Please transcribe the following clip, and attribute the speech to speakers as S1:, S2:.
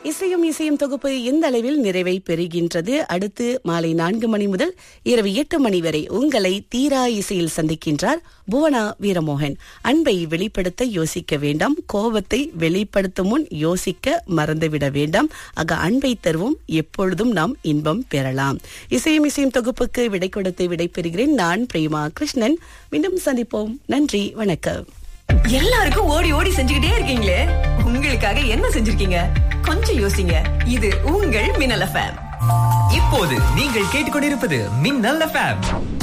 S1: இசையும் இசையும் தொகுப்பு இந்த அளவில் நிறைவை பெறுகின்றது. அடுத்து மாலை 4 மணி முதல் இரவு 8 மணி வரை உங்களை தீரா இசையில் சந்திக்கின்றார் புவனா வீரமோகன். அன்பை வெளிப்படுத்த யோசிக்க வேண்டாம், கோபத்தை வெளிப்படுத்தும் முன் யோசிக்க மறந்துவிட வேண்டாம். ஆக அன்பை தருவோம், எப்பொழுதும் நாம் இன்பம் பெறலாம். இசையும் இசையும் தொகுப்புக்கு விடை கொடுத்து விடை பெறுகிறேன். நான் பிரேமா கிருஷ்ணன். மீண்டும் சந்திப்போம். நன்றி, வணக்கம்.
S2: எல்லாருக்கும் ஓடி ஓடி செஞ்சுக்கிட்டே இருக்கீங்களே, உங்களுக்காக என்ன செஞ்சிருக்கீங்க? கொஞ்சம் யோசிங்க. இது உங்கள் மின்னல் எஃப்எம்.
S3: இப்போது நீங்கள் கேட்டுக்கொண்டிருப்பது மின்னல் எஃப்எம்.